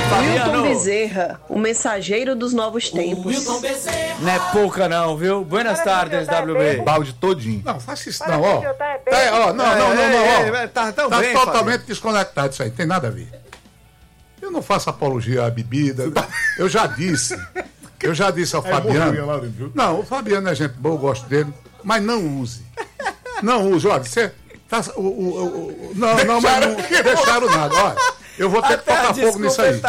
Wilton Bezerra, o mensageiro dos novos tempos. Não é pouca não, viu? Buenas tardes, WB. Balde todinho. Não, faça isso não, ó. Tá bem, totalmente desconectado isso aí, tem nada a ver. Eu não faço apologia à bebida. Eu já disse ao Fabiano. Não, o Fabiano é gente boa, eu gosto dele, mas não use. Não use, olha, você. Mas não deixaram nada, olha. Eu vou ter que tocar fogo nisso aí.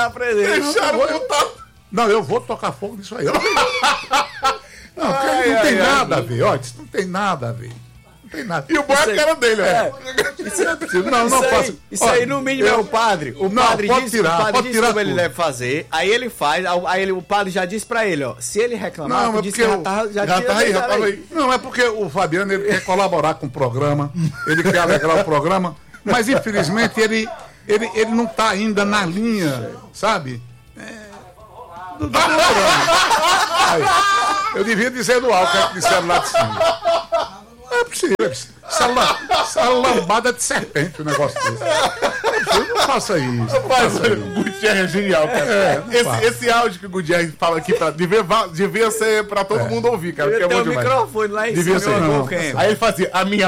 Eu vou tocar fogo nisso aí. Não, porque não tem nada a ver, olha, isso não tem nada a ver. Não tem nada. E o bom é a cara dele, Isso não é possível. Não faço. Isso aí, no mínimo, é o padre. O padre disse como ele deve fazer, aí ele faz, aí o padre já disse pra ele, ó, se ele reclamar, já tá aí. Não, é porque o Fabiano ele quer colaborar com o programa, ele quer alegrar o programa, mas infelizmente ele não tá ainda na linha, sabe? Do programa. Aí, eu devia dizer do alto, que disseram lá de cima. É possível. Essa lambada de serpente, o negócio desse. Não faça isso. Rapaz, o Gutierrez é genial, cara. Esse áudio que o Gutierrez fala aqui devia ser pra todo mundo ouvir, cara. Porque é bom demais. Microfone lá em devia cima. Aí ele fazia a minha.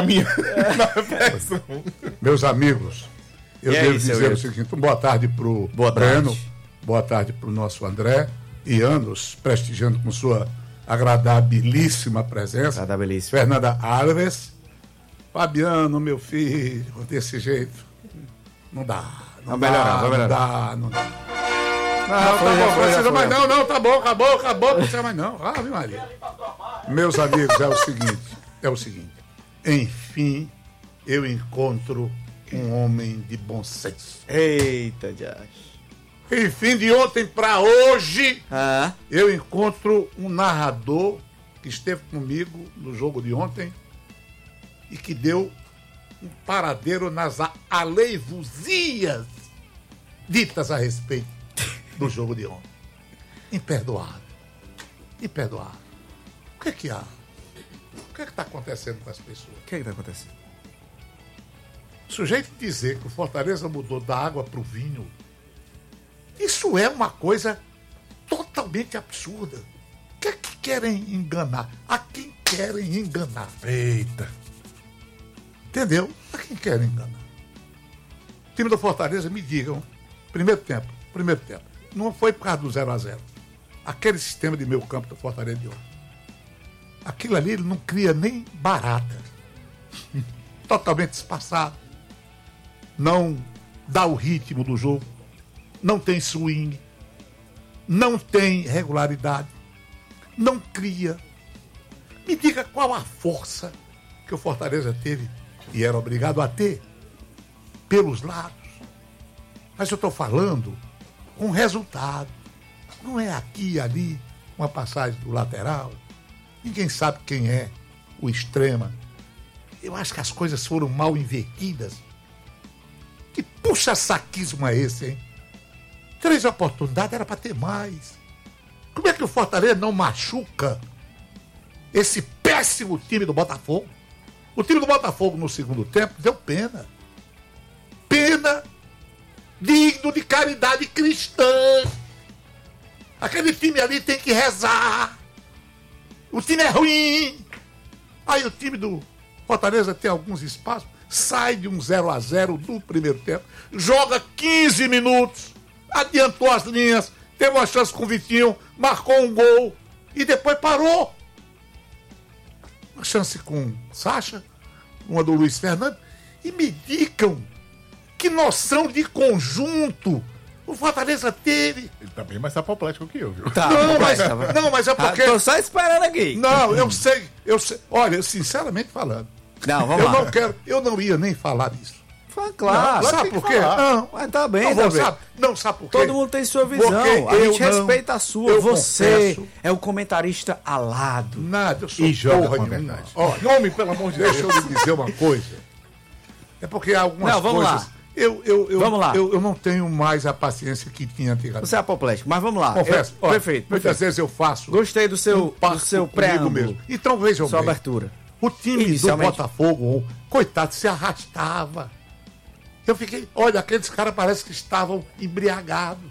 Meus amigos, eu devo dizer o seguinte: boa tarde pro Breno, boa tarde pro nosso André e Anos, prestigiando com sua agradabilíssima presença. Agradabilíssima. Fernanda Alves. Fabiano, meu filho, desse jeito. Não dá. Não dá. Não, tá bom, acabou. Não precisa mais não. Ave Maria. Meus amigos, é o seguinte. Enfim, eu encontro um homem de bom senso. Eita, Josh. Enfim, de ontem para hoje, eu encontro um narrador que esteve comigo no jogo de ontem e que deu um paradeiro nas aleivosias ditas a respeito do jogo de ontem. Imperdoável. O que é que há? O que é que está acontecendo com as pessoas? O que é que está acontecendo? O sujeito dizer que o Fortaleza mudou da água para o vinho, isso é uma coisa totalmente absurda. O que é que querem enganar? A quem querem enganar? Eita. Entendeu? A quem querem enganar? O time do Fortaleza, me digam, primeiro tempo. Não foi por causa do 0-0. Aquele sistema de meio campo do Fortaleza de ontem. Aquilo ali ele não cria nem barata. Totalmente espaçado. Não dá o ritmo do jogo. Não tem swing. Não tem regularidade. Não cria. Me diga qual a força que o Fortaleza teve e era obrigado a ter pelos lados. Mas eu estou falando com resultado. Não é aqui e ali uma passagem do lateral. Ninguém sabe quem é o extrema. Eu acho que as coisas foram mal invertidas. Que puxa-saquismo é esse, hein? 3 oportunidades era para ter mais. Como é que o Fortaleza não machuca esse péssimo time do Botafogo? O time do Botafogo no segundo tempo deu pena. Pena digno de caridade cristã. Aquele time ali tem que rezar. O time é ruim. Aí o time do Fortaleza tem alguns espaços, sai de um 0-0 do primeiro tempo, joga 15 minutos, adiantou as linhas, teve uma chance com o Vitinho, marcou um gol e depois parou. Uma chance com Sacha, uma do Luiz Fernando, e me digam que noção de conjunto o Fortaleza teve. Ele tá bem mais apoplético que eu, viu? Tá, mas é porque... Tô só esperando aqui. Não, eu sei. Olha, sinceramente falando, não, vamos lá. Eu não ia nem falar disso. Claro. Não, sabe por quê? Não, mas tá bem, sabe por quê? Todo mundo tem sua visão. A gente respeita a sua. Você é o comentarista alado. Nada, eu sou porra de verdade. Homem, pelo amor de Deus, deixa eu lhe dizer uma coisa. É porque algumas vamos coisas... Lá. Vamos lá. Eu não tenho mais a paciência que tinha antigamente. Você é apoplético, mas vamos lá. Confesso. Perfeito. Muitas vezes eu faço... Gostei do seu preâmbulo mesmo. Então vejam sua bem. abertura. O time do Botafogo, coitado, se arrastava. Eu fiquei... Olha, aqueles caras parece que estavam embriagados.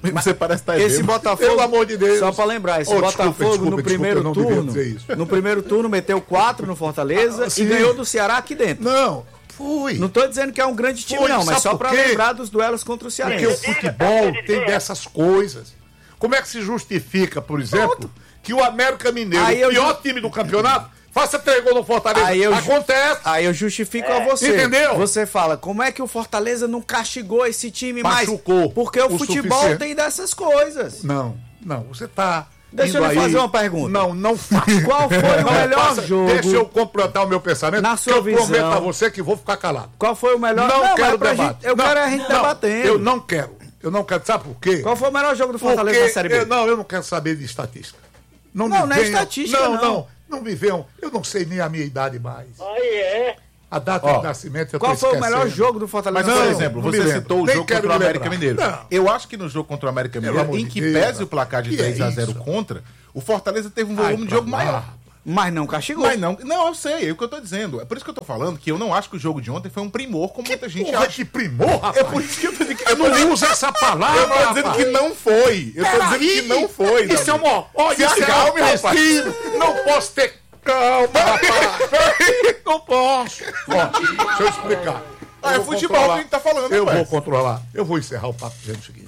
Você parece estar esse Botafogo, pelo amor de Deus. Só pra lembrar, esse Botafogo no primeiro turno, no primeiro turno meteu 4 no Fortaleza e ganhou do Ceará aqui dentro. Não, foi. Não tô dizendo que é um grande time não, mas só pra lembrar dos duelos contra o Cearense. Porque o futebol tem dessas coisas. Como é que se justifica, por exemplo, que o América Mineiro, o pior time do campeonato, faça 3 gols no Fortaleza? Acontece. Aí eu justifico a você. Entendeu? Você fala, como é que o Fortaleza não castigou esse time Machucou mais? Porque o futebol tem dessas coisas. Não, você tá... Deixa eu lhe fazer uma pergunta. Não faça. Qual foi o melhor jogo? Deixa eu completar o meu pensamento, na sua visão. Eu prometo a você que vou ficar calado. Quero debate. Eu quero a gente debatendo. Eu não quero. Sabe por quê? Qual foi o melhor jogo do Fortaleza na Série B? Eu não quero saber de estatística. Não é estatística, não. Não me venham. Eu não sei nem a minha idade mais. A data de nascimento eu tô esquecendo. Qual foi o melhor jogo do Fortaleza? Mas, por exemplo, você citou o jogo contra o América Mineiro. Eu acho que no jogo contra o América Mineiro, em que pese o placar de 3-0 contra, o Fortaleza teve um volume de jogo maior. Mas não castigou. Não, eu sei, é o que eu tô dizendo. É por isso que eu tô falando que eu não acho que o jogo de ontem foi um primor, como muita gente acha. Que primor, rapaz? É por isso que eu tô dizendo que... Eu não uso essa palavra, eu tô dizendo que não foi. Eu tô dizendo que não foi. Isso é uma... Olha, calma, rapaz. Não posso ter... Calma, rapaz. Não posso. Deixa eu explicar. É futebol que a gente tá falando, Eu vou controlar. Eu vou encerrar o papo dizendo o seguinte.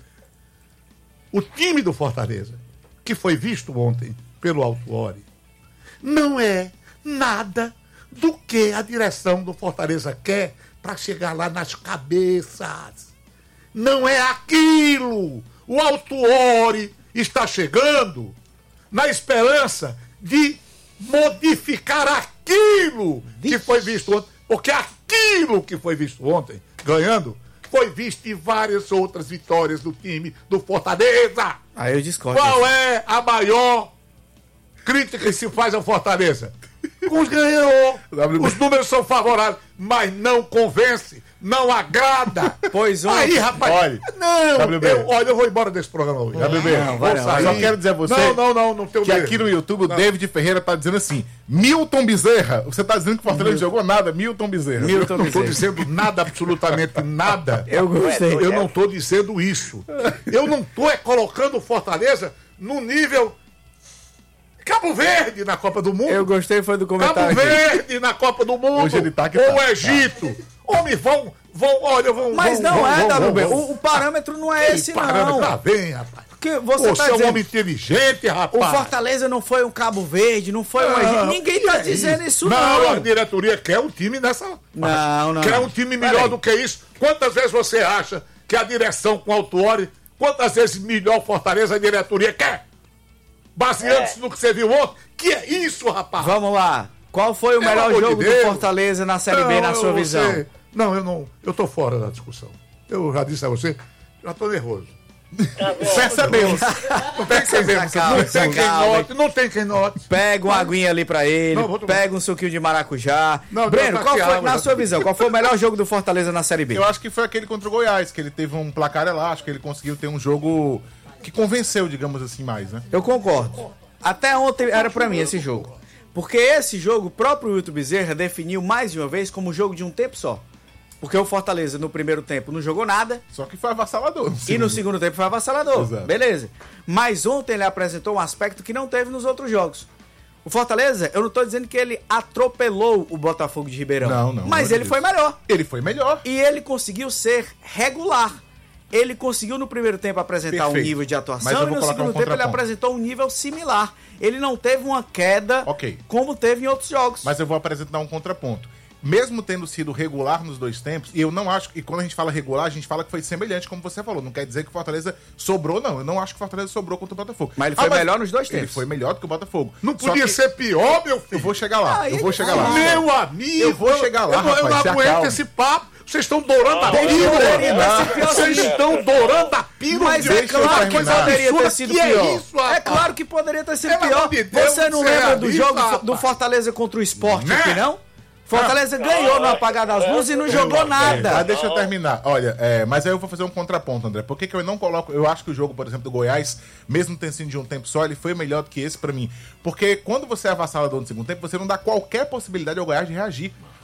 O time do Fortaleza, que foi visto ontem pelo Autuori, não é nada do que a direção do Fortaleza quer para chegar lá nas cabeças. Não é aquilo. O Autuori está chegando na esperança de modificar aquilo que foi visto ontem. Porque aquilo que foi visto ontem, ganhando, foi visto em várias outras vitórias do time do Fortaleza. Aí eu discordo. Qual é a maior crítica que se faz ao Fortaleza? Ganhou. Os números são favoráveis, mas não convence, não agrada. Pois ontem. Aí, rapaz. Olha, eu vou embora desse programa hoje. Só quero dizer a você não tenho que aqui no YouTube o David Ferreira tá dizendo assim: Milton Bezerra. Você tá dizendo que o Fortaleza não jogou nada? Milton Bezerra. Eu não estou dizendo nada, absolutamente nada. Eu gostei. Eu não estou dizendo isso. Eu não estou colocando o Fortaleza no nível Cabo Verde na Copa do Mundo. Eu gostei, foi do comentário. Cabo Verde na Copa do Mundo. Hoje ele tá aqui. Ou Egito. Homem, vão. Mas não é, WB. O parâmetro não é esse, não. Tá bem, rapaz. Porque você tá dizendo, é um homem inteligente, rapaz. O Fortaleza não foi um Cabo Verde, não foi um Egito. Ninguém tá dizendo isso, não. Não, a diretoria quer um time nessa... Não. Quer um time melhor do que isso. Quantas vezes você acha que a direção com Autuori, quantas vezes melhor Fortaleza a diretoria quer? Baseando-se no que você viu ontem. Que é isso, rapaz? Vamos lá. Qual foi o melhor jogo do Fortaleza na Série B, na sua visão? Eu tô fora da discussão. Eu já disse a você, já tô nervoso. Percebemos. Não tem quem note. Pega uma aguinha ali pra ele, pega um suquinho de maracujá. Breno, qual foi, na sua visão, qual foi o melhor jogo do Fortaleza na Série B? Eu acho que foi aquele contra o Goiás, que ele teve um placar elástico, ele conseguiu ter um jogo que convenceu, digamos assim, mais, né? Eu concordo. Até ontem era pra mim esse jogo. Porque esse jogo, o próprio Wilton Bezerra definiu mais de uma vez como jogo de um tempo só. Porque o Fortaleza no primeiro tempo não jogou nada. Só que foi avassalador. E no segundo tempo foi avassalador. Exato. Beleza. Mas ontem ele apresentou um aspecto que não teve nos outros jogos. O Fortaleza, eu não tô dizendo que ele atropelou o Botafogo de Ribeirão. Não. Mas ele foi melhor. Ele foi melhor. E ele conseguiu ser regular. Ele conseguiu no primeiro tempo apresentar um nível de atuação e no segundo tempo ele apresentou um nível similar. Ele não teve uma queda como teve em outros jogos. Mas eu vou apresentar um contraponto. Mesmo tendo sido regular nos dois tempos, e eu não acho que quando a gente fala regular, a gente fala que foi semelhante, como você falou. Não quer dizer que o Fortaleza sobrou, não. Eu não acho que o Fortaleza sobrou contra o Botafogo. Mas ele foi melhor nos dois tempos. Ele foi melhor do que o Botafogo. Não podia ser pior, meu filho. Eu vou chegar lá. Meu amigo. Eu vou chegar lá, rapaz. Eu não aguento esse papo. Vocês estão dourando a pílula. Vocês estão dourando a pílula. Mas é claro que poderia ter sido pior. É claro que poderia ter sido pior. Você não lembra do jogo do Fortaleza contra o Sport aqui, não? Fortaleza ganhou no apagar das luzes e não jogou nada. Deixa eu terminar. Olha, mas aí eu vou fazer um contraponto, André. Por que eu não coloco... Eu acho que o jogo, por exemplo, do Goiás, mesmo tendo sido de um tempo só, ele foi melhor do que esse pra mim. Porque quando você é avassalador no segundo tempo, você não dá qualquer possibilidade ao Goiás de reagir.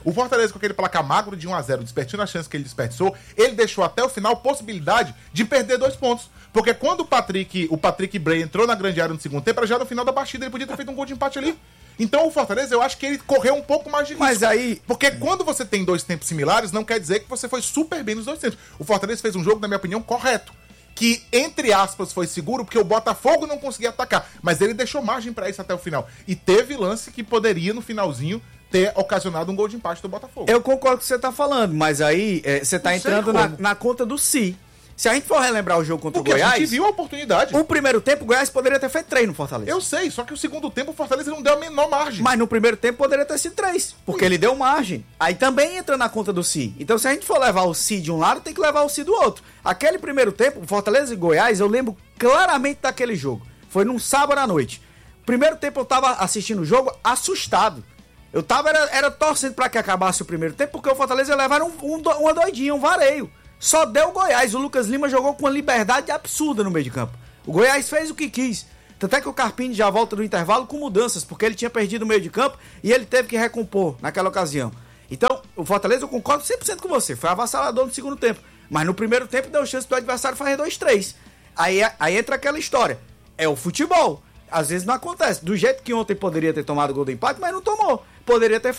O Fortaleza, com aquele placar magro de 1-0, desperdiçando a chance que ele desperdiçou, ele deixou até o final possibilidade de perder 2 pontos. Porque quando o Patrick Bray entrou na grande área no segundo tempo, era já no final da partida, ele podia ter feito um gol de empate ali. Então o Fortaleza, eu acho que ele correu um pouco mais de risco. Mas aí... Porque quando você tem 2 tempos similares, não quer dizer que você foi super bem nos 2 tempos. O Fortaleza fez um jogo, na minha opinião, correto. Que, entre aspas, foi seguro, porque o Botafogo não conseguia atacar. Mas ele deixou margem pra isso até o final. E teve lance que poderia, no finalzinho, ter ocasionado um gol de empate do Botafogo. Eu concordo com o que você tá falando, mas aí você tá entrando na conta do si. Se a gente for relembrar o jogo contra o Goiás... a gente viu a oportunidade. O primeiro tempo, o Goiás poderia ter feito 3 no Fortaleza. Eu sei, só que o segundo tempo o Fortaleza não deu a menor margem. Mas no primeiro tempo poderia ter sido 3, porque ele deu margem. Aí também entra na conta do si. Então se a gente for levar o si de um lado, tem que levar o si do outro. Aquele primeiro tempo, Fortaleza e Goiás, eu lembro claramente daquele jogo. Foi num sábado à noite. Primeiro tempo eu tava assistindo o jogo assustado. Eu tava era torcendo pra que acabasse o primeiro tempo, porque o Fortaleza ia levar uma doidinha, um vareio. Só deu o Goiás. O Lucas Lima jogou com uma liberdade absurda no meio de campo. O Goiás fez o que quis. Tanto é que o Carpini já volta no intervalo com mudanças, porque ele tinha perdido o meio de campo e ele teve que recompor naquela ocasião. Então, o Fortaleza, eu concordo 100% com você. Foi avassalador no segundo tempo. Mas no primeiro tempo deu chance do adversário fazer 2-3. Aí entra aquela história. É o futebol. Às vezes não acontece. Do jeito que ontem poderia ter tomado o gol do empate, mas não tomou. Poderia ter